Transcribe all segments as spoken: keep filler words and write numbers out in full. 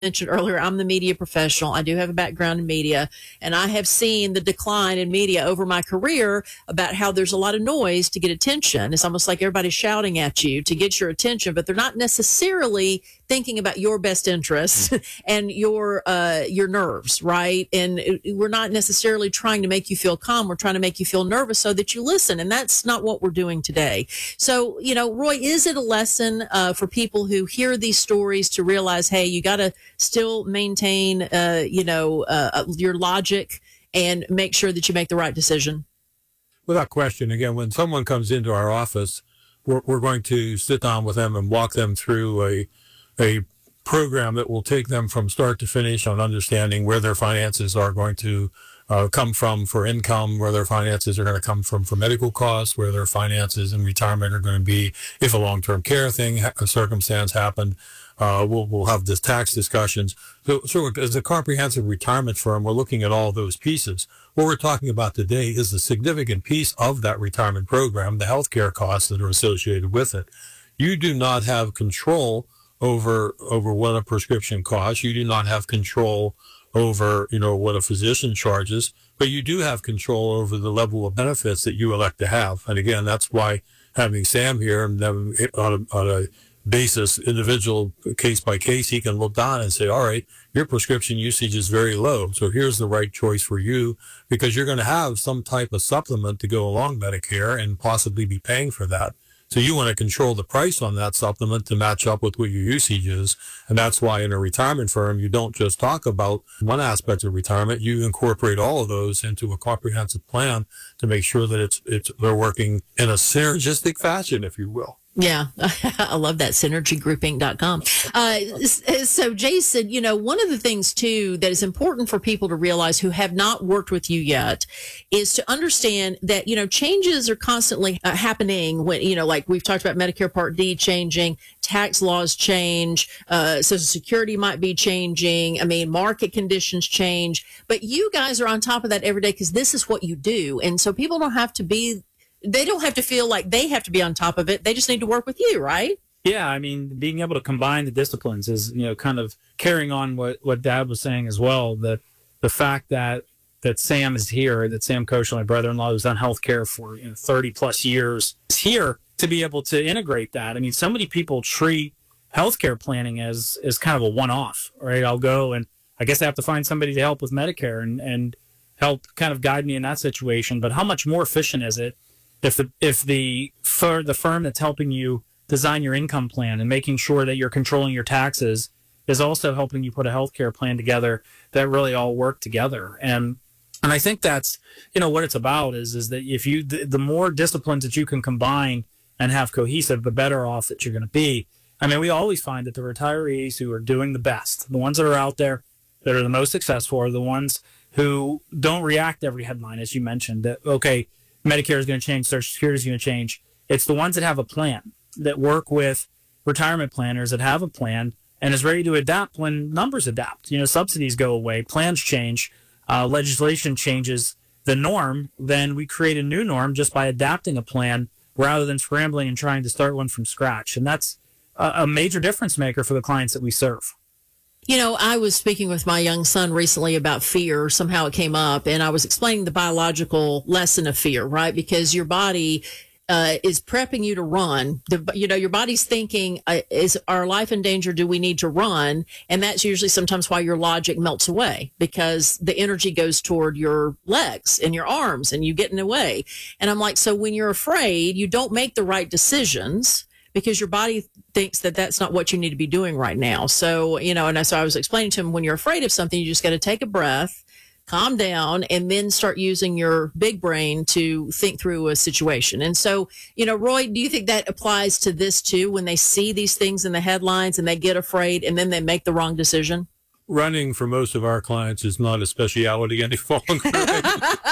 mentioned earlier, I'm the media professional. I do have a background in media, and I have seen the decline in media over my career about how there's a lot of noise to get attention. It's almost like everybody's shouting at you to get your attention, but they're not necessarily thinking about your best interests and your uh, your nerves, right? And we're not necessarily trying to make you feel calm. We're trying to make you feel nervous so that you listen, and that's not what we're doing today. So, you know, Roy, is it a lesson uh, for people who hear these stories to realize, hey, you got to still maintain, uh, you know, uh, your logic and make sure that you make the right decision? Without question. Again, when someone comes into our office, we're, we're going to sit down with them and walk them through a a program that will take them from start to finish on understanding where their finances are going to uh, come from for income, where their finances are going to come from for medical costs, where their finances in retirement are going to be if a long-term care thing, a circumstance happened. Uh, we'll, we'll have this tax discussions. So, so as a comprehensive retirement firm, we're looking at all those pieces. What we're talking about today is a significant piece of that retirement program, the healthcare costs that are associated with it. You do not have control over over what a prescription costs. You do not have control over, you know, what a physician charges, but you do have control over the level of benefits that you elect to have. And again, that's why having Sam here and on a, on a basis, individual case by case, he can look down and say, all right, your prescription usage is very low. So here's the right choice for you, because you're going to have some type of supplement to go along Medicare and possibly be paying for that. So you want to control the price on that supplement to match up with what your usage is. And that's why in a retirement firm, you don't just talk about one aspect of retirement. You incorporate all of those into a comprehensive plan to make sure that it's, it's, they're working in a synergistic fashion, if you will. Yeah, I love that, synergy group inc dot com. Uh, so, Jason, you know, one of the things, too, that is important for people to realize who have not worked with you yet is to understand that, you know, changes are constantly uh, happening when, you know, like we've talked about Medicare Part D changing, tax laws change, uh, Social Security might be changing. I mean, market conditions change. But you guys are on top of that every day because this is what you do. And so people don't have to be They don't have to feel like they have to be on top of it. They just need to work with you, right? Yeah, I mean, being able to combine the disciplines is, you know, kind of carrying on what, what Dad was saying as well. That the fact that that Sam is here, that Sam Koshel, my brother-in-law, who's done healthcare for you know, thirty plus years, is here to be able to integrate that. I mean, so many people treat healthcare planning as, as kind of a one-off, right? I'll go and I guess I have to find somebody to help with Medicare and, and help kind of guide me in that situation. But how much more efficient is it If the if the fir- the firm that's helping you design your income plan and making sure that you're controlling your taxes is also helping you put a healthcare plan together that really all work together? And and I think that's, you know, what it's about is is that if you the, the more disciplines that you can combine and have cohesive, the better off that you're going to be. I mean, we always find that the retirees who are doing the best, the ones that are out there that are the most successful, are the ones who don't react to every headline, as you mentioned. That okay, Medicare is going to change, Social Security is going to change. It's the ones that have a plan, that work with retirement planners that have a plan and is ready to adapt when numbers adapt. You know, subsidies go away, plans change, uh, legislation changes the norm, then we create a new norm just by adapting a plan rather than scrambling and trying to start one from scratch. And that's a, a major difference maker for the clients that we serve. You know, I was speaking with my young son recently about fear. Somehow it came up, and I was explaining the biological lesson of fear, right? Because your body uh, is prepping you to run. The, you know, your body's thinking, uh, is our life in danger? Do we need to run? And that's usually sometimes why your logic melts away, because the energy goes toward your legs and your arms, and you get in the way. And I'm like, so when you're afraid, you don't make the right decisions, because your body thinks that that's not what you need to be doing right now. So, you know, and so I was explaining to him, when you're afraid of something, you just got to take a breath, calm down, and then start using your big brain to think through a situation. And so, you know, Roy, do you think that applies to this too, when they see these things in the headlines and they get afraid and then they make the wrong decision? Running for most of our clients is not a speciality any longer.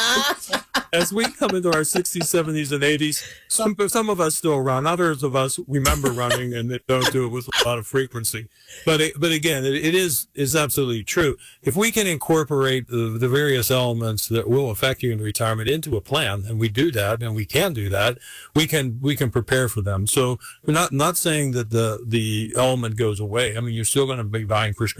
As we come into our sixties, seventies, and eighties, some some of us still run. Others of us remember running and they don't do it with a lot of frequency. But it, but again, it, it is is absolutely true. If we can incorporate the, the various elements that will affect you in retirement into a plan, and we do that, and we can do that, we can we can prepare for them. So we're not not saying that the the element goes away. I mean, you're still going to be buying prescription